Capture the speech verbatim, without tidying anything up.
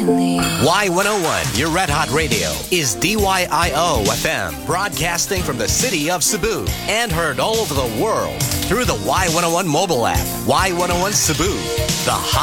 believe. Y one oh one, your Red Hot Radio, is D Y I O F M, broadcasting from the city of Cebu and heard all over the world through the Y one oh one mobile app. Y one oh one Cebu, the hot